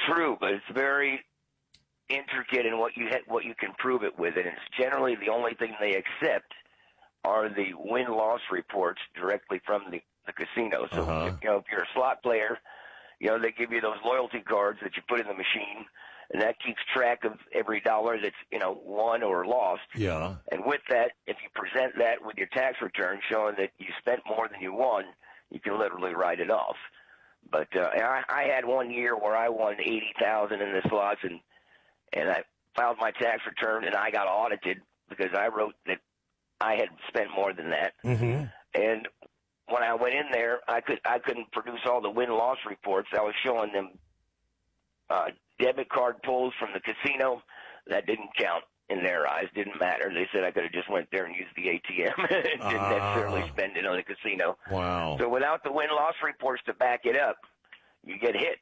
true, but it's very intricate in what you can prove it with, and it's generally the only thing they accept are the win-loss reports directly from the casino. So, if you're a slot player, they give you those loyalty cards that you put in the machine, and that keeps track of every dollar that's, won or lost. Yeah. And with that, if you present that with your tax return showing that you spent more than you won, you can literally write it off. But I had one year where I won $80,000 in the slots, and I filed my tax return, and I got audited because I wrote that I had spent more than that. Mm-hmm. And when I went in there, I couldn't produce all the win-loss reports. I was showing them debit card pulls from the casino. That didn't count in their eyes. Didn't matter. They said I could have just went there and used the ATM. Didn't necessarily spend it on the casino. Wow. So without the win-loss reports to back it up, you get hit.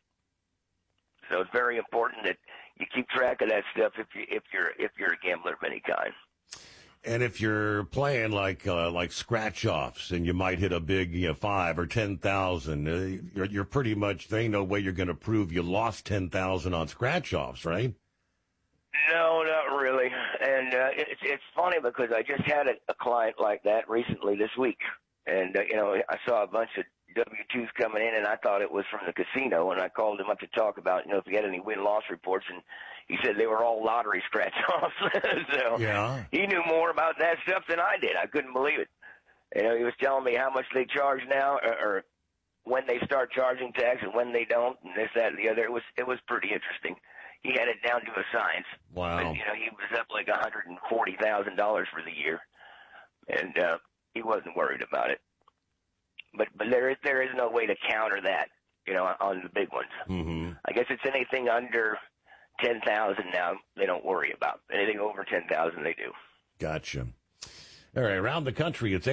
So it's very important that you keep track of that stuff if you're a gambler of any kind. And if you're playing like scratch offs and you might hit a big 5 or 10,000, you're pretty much, there ain't no way you're going to prove you lost 10,000 on scratch offs, right? No, not really. And it's funny because I just had a client like that recently this week, and I saw a bunch of W-2s coming in, and I thought it was from the casino, and I called him up to talk about if he had any win-loss reports, and he said they were all lottery scratch-offs. So yeah. He knew more about that stuff than I did. I couldn't believe it. He was telling me how much they charge now, or when they start charging tax and when they don't, and this, that, and the other. It was pretty interesting. He had it down to a science. Wow. But, he was up like $140,000 for the year, and he wasn't worried about it. But there is no way to counter that, on the big ones. Mm-hmm. I guess it's anything under 10,000 now they don't worry about. Anything over 10,000 they do. Gotcha. All right, around the country, it's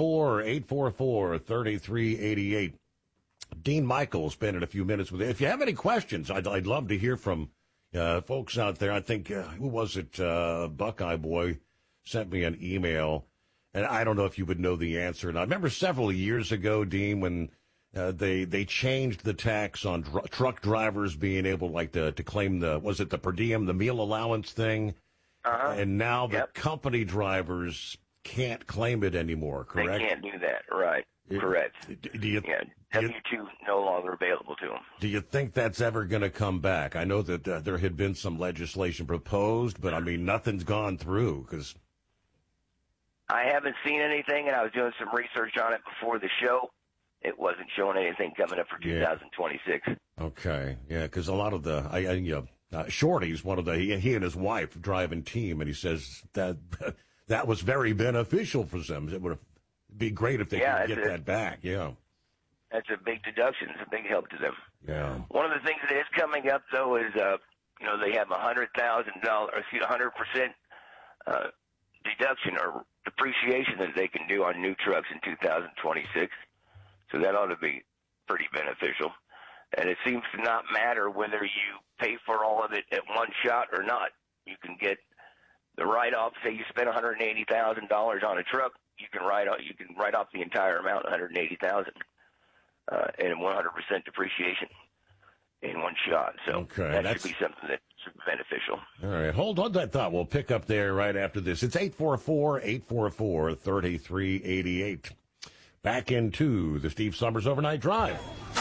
844-844-3388. Dean Michael spending a few minutes with you. If you have any questions, I'd love to hear from folks out there. I think, who was it? Buckeye Boy sent me an email, and I don't know if you would know the answer. And I remember several years ago, Dean, when they changed the tax on truck drivers being able to claim was it the per diem, the meal allowance thing? Uh-huh. And now the company drivers can't claim it anymore, correct? They can't do that, right. Correct. W-2 no longer available to them. Do you think that's ever going to come back? I know that there had been some legislation proposed, but, nothing's gone through because I haven't seen anything, and I was doing some research on it before the show. It wasn't showing anything coming up for 2026. Okay, yeah, because a lot of the Shorty's one of he and his wife driving team, and he says that was very beneficial for them. It would be great if they could get that back. Yeah, that's a big deduction. It's a big help to them. Yeah. One of the things that is coming up though is they have $100% deduction or depreciation that they can do on new trucks in 2026. So that ought to be pretty beneficial. And it seems to not matter whether you pay for all of it at one shot or not. You can get the write-off. Say you spent $180,000 on a truck, you can write off the entire amount, $180,000, and 100% depreciation in one shot. So that should be something that's beneficial. All right, hold on that thought. We'll pick up there right after this. It's 844-844-3388. Back into the Steve Summers Overnight Drive.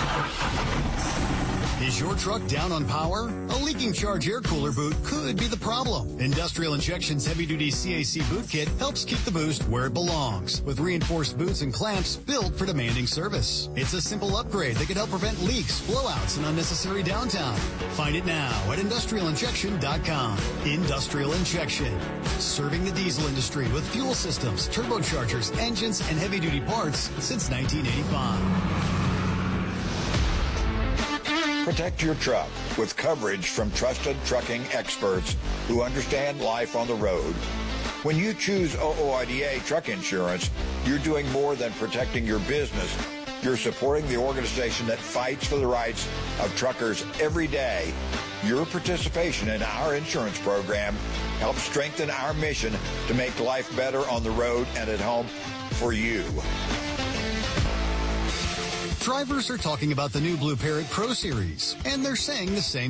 Is your truck down on power? A leaking charge air cooler boot could be the problem. Industrial Injection's heavy-duty CAC boot kit helps keep the boost where it belongs, with reinforced boots and clamps built for demanding service. It's a simple upgrade that can help prevent leaks, blowouts, and unnecessary downtime. Find it now at industrialinjection.com. Industrial Injection, serving the diesel industry with fuel systems, turbochargers, engines, and heavy-duty parts since 1985. Protect your truck with coverage from trusted trucking experts who understand life on the road. When you choose OOIDA truck insurance, you're doing more than protecting your business. You're supporting the organization that fights for the rights of truckers every day. Your participation in our insurance program helps strengthen our mission to make life better on the road and at home for you. Drivers are talking about the new Blue Parrot Pro Series, and they're saying the same